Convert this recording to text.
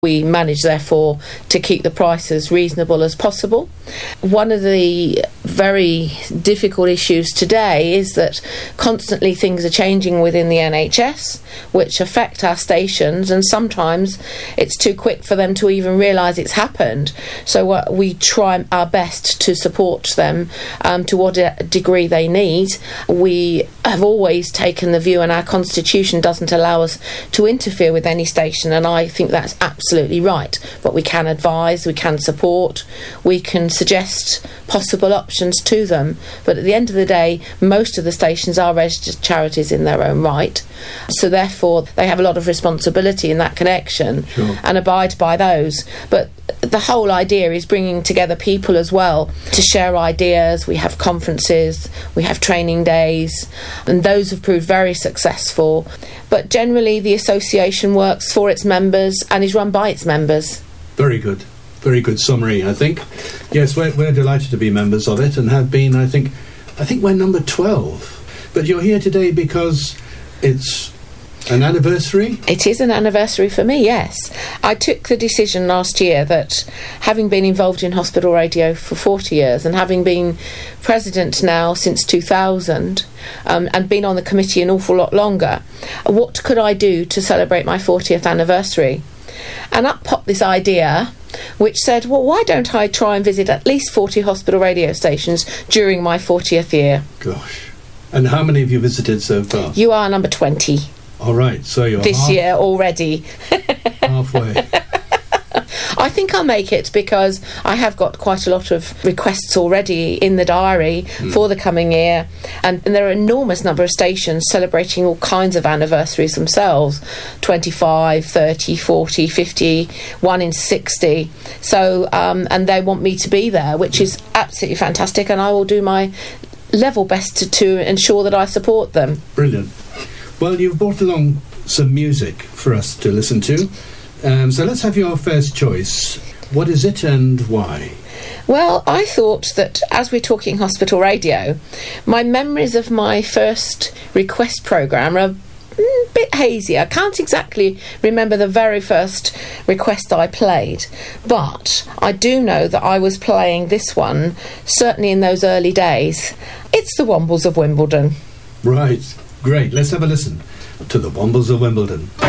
We manage, therefore, to keep the price as reasonable as possible. One of the very difficult issues today is that constantly things are changing within the NHS, which affect our stations, and sometimes it's too quick for them to even realise it's happened. So we try our best to support them to what degree they need. We have always taken the view, and our constitution doesn't allow us to interfere with any station, and I think that's absolutely right. But we can advise, we can support, we can suggest possible options to them. But at the end of the day, most of the stations are registered charities in their own right, so therefore they have a lot of responsibility in that connection. Sure. And abide by those. But the whole idea is bringing together people as well to share ideas. We have conferences, we have training days, and those have proved very successful. But generally the association works for its members and is run by its members. Very good. Very good summary, I think. Yes, we're delighted to be members of it and have been, I think we're number 12. But you're here today because it's an anniversary? It is an anniversary for me, yes. I took the decision last year that, having been involved in hospital radio for 40 years and having been president now since 2000 and been on the committee an awful lot longer, what could I do to celebrate my 40th anniversary? And up popped this idea which said, well, why don't I try and visit at least 40 hospital radio stations during my 40th year? Gosh. And how many have you visited so far? You are number 20. All right, so you're this year already. Halfway. I think I'll make it because I have got quite a lot of requests already in the diary for the coming year, and there are an enormous number of stations celebrating all kinds of anniversaries themselves, 25, 30, 40, 50, 1 in 60. So, and they want me to be there, which is absolutely fantastic, and I will do my level best to ensure that I support them. Brilliant. Well, you've brought along some music for us to listen to. So let's have your first choice. What is it and why? Well, I thought that as we're talking hospital radio, my memories of my first request programme are a bit hazy. I can't exactly remember the very first request I played, but I do know that I was playing this one, certainly in those early days. It's the Wombles of Wimbledon. Right. Great. Let's have a listen to the Wombles of Wimbledon.